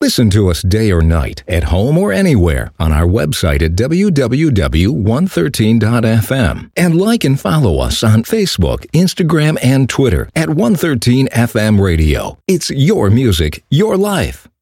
Listen to us day or night, at home or anywhere, on our website at www.113.fm. And like and follow us on Facebook, Instagram, and Twitter at 113 FM Radio. It's your music, your life.